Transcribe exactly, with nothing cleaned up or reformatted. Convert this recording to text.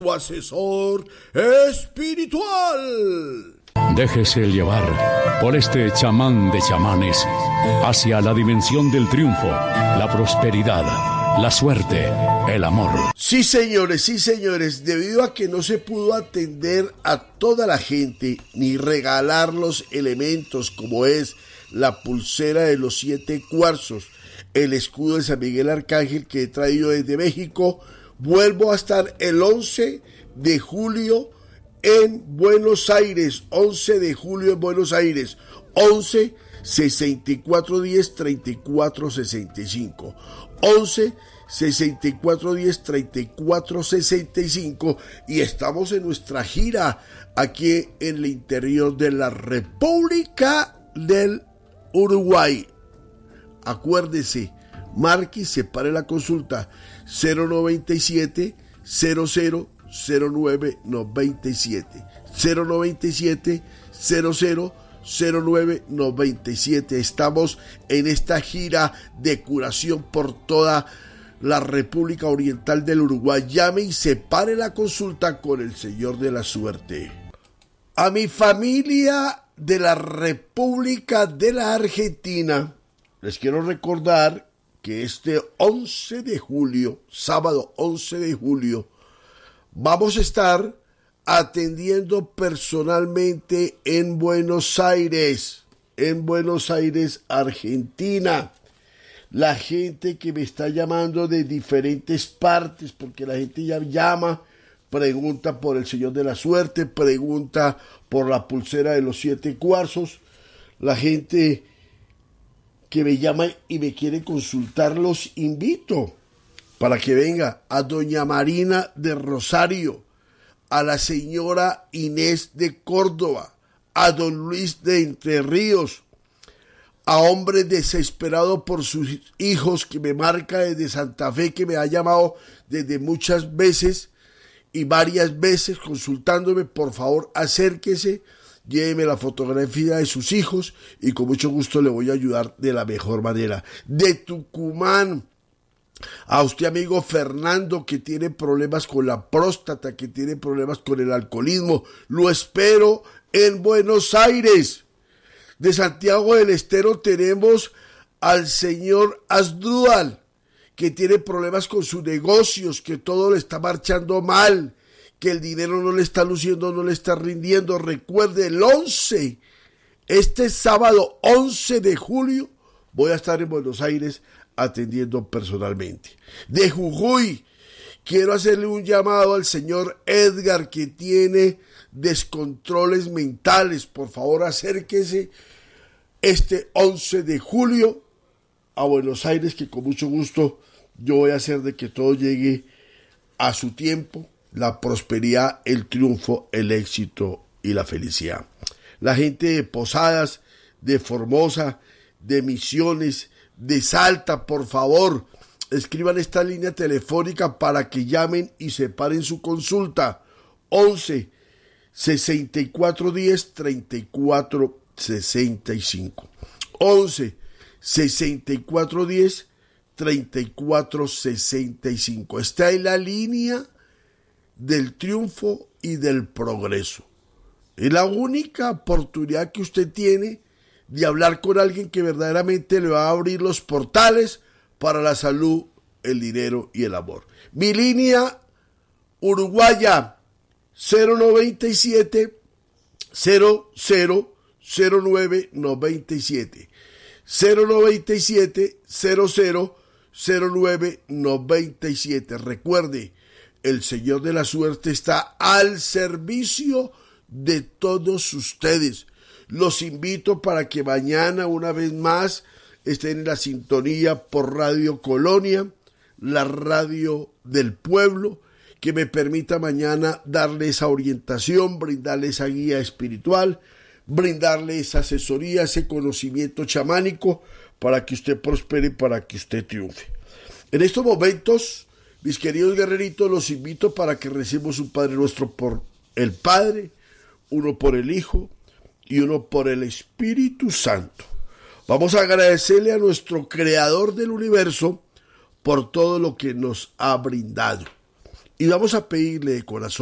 Tu asesor espiritual. Déjese llevar por este chamán de chamanes hacia la dimensión del triunfo, la prosperidad, la suerte, el amor. Sí, señores, sí, señores, debido a que no se pudo atender a toda la gente ni regalar los elementos como es la pulsera de los siete cuarzos, el escudo de San Miguel Arcángel que he traído desde México, vuelvo a estar el once de julio en Buenos Aires, once de julio en Buenos Aires, once sesenta y cuatro diez treinta y cuatro sesenta y cinco, once sesenta y cuatro diez treinta y cuatro sesenta y cinco, y estamos en nuestra gira aquí en el interior de la República del Uruguay. Acuérdese, marque y separe la consulta cero noventa y siete cero cero cero nueve noventa y siete, cero noventa y siete cero cero cero nueve noventa y siete. Estamos en esta gira de curación por toda la República Oriental del Uruguay. Llame y separe la consulta con el Señor de la Suerte. A mi familia de la República de la Argentina, les quiero recordar que este once de julio, sábado once de julio, vamos a estar atendiendo personalmente en Buenos Aires, en Buenos Aires, Argentina. La gente que me está llamando de diferentes partes, porque la gente ya llama, pregunta por el Señor de la Suerte, pregunta por la pulsera de los siete cuarzos. La gente que me llama y me quiere consultar, los invito para que venga a doña Marina de Rosario, a la señora Inés de Córdoba, a don Luis de Entre Ríos, a hombre desesperado por sus hijos que me marca desde Santa Fe, que me ha llamado desde muchas veces y varias veces consultándome. Por favor, acérquese, lléveme la fotografía de sus hijos y con mucho gusto le voy a ayudar de la mejor manera. De Tucumán, a usted, amigo Fernando, que tiene problemas con la próstata, que tiene problemas con el alcoholismo, lo espero en Buenos Aires. De Santiago del Estero tenemos al señor Asdrúbal, que tiene problemas con sus negocios, que todo le está marchando mal, que el dinero no le está luciendo, no le está rindiendo. Recuerde, el once, este sábado once de julio, voy a estar en Buenos Aires atendiendo personalmente. De Jujuy, quiero hacerle un llamado al señor Edgar, que tiene descontroles mentales. Por favor, acérquese este once de julio a Buenos Aires, que con mucho gusto yo voy a hacer de que todo llegue a su tiempo, la prosperidad, el triunfo, el éxito y la felicidad. La gente de Posadas, de Formosa, de Misiones, de Salta, por favor, escriban esta línea telefónica para que llamen y separen su consulta. once sesenta y cuatro diez treinta y cuatro sesenta y cinco. once sesenta y cuatro diez treinta y cuatro sesenta y cinco. Está en la línea del triunfo y del progreso. Es la única oportunidad que usted tiene de hablar con alguien que verdaderamente le va a abrir los portales para la salud, el dinero y el amor. Mi línea uruguaya cero noventa y siete cero cero cero nueve noventa y siete, cero noventa y siete cero cero cero nueve noventa y siete. Recuerde, el Señor de la Suerte está al servicio de todos ustedes. Los invito para que mañana, una vez más, estén en la sintonía por Radio Colonia, la radio del pueblo, que me permita mañana darle esa orientación, brindarle esa guía espiritual, brindarle esa asesoría, ese conocimiento chamánico para que usted prospere, para que usted triunfe. En estos momentos, mis queridos guerreritos, los invito para que recemos un Padre Nuestro por el Padre, uno por el Hijo y uno por el Espíritu Santo. Vamos a agradecerle a nuestro Creador del universo por todo lo que nos ha brindado. Y vamos a pedirle de corazón